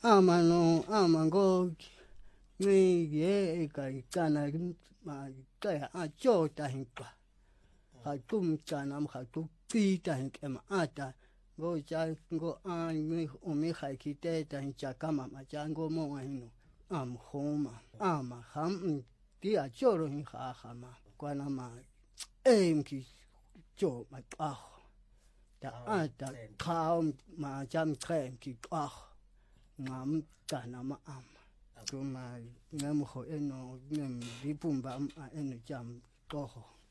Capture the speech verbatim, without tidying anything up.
ama no ama ngo ni ye ka kana ma ka a chota hinka ha tum kana ma tu pita hinka ma ata go cha go a ni o mi ha ki te ta hincha kama ma cha go mo hino am homa ama ham ti a choro hin ha ha ma kwana ma em ki cho ma ah ta ata ka ma jam krem ki ah ngam kana ma am tu ma ngam ho eno ngam dipumba eno jam toho